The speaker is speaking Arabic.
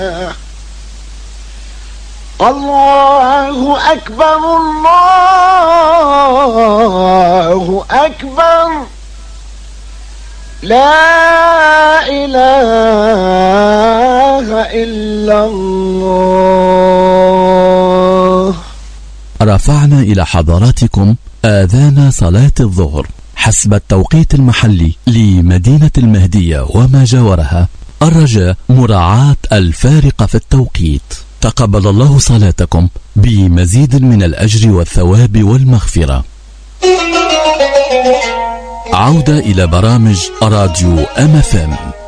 الله أكبر الله أكبر لا إله إلا الله. رفعنا إلى حضراتكم آذان صلاة الظهر حسب التوقيت المحلي لمدينة المهدية وما جاورها، الرجاء مراعاة الفارق في التوقيت. تقبل الله صلاتكم بمزيد من الأجر والثواب والمغفرة. عودة إلى برامج راديو MFM.